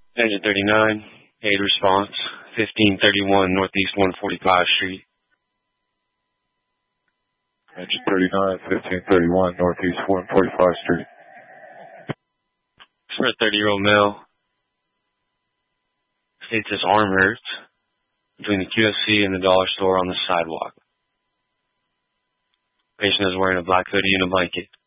Engine 39, aid response, 1531 Northeast 145 Street. Engine 39, 1531 Northeast 145 Street. For a 30-year-old male, states his arm hurts between the QFC and the dollar store on the sidewalk. Patient is wearing a black hoodie and a blanket.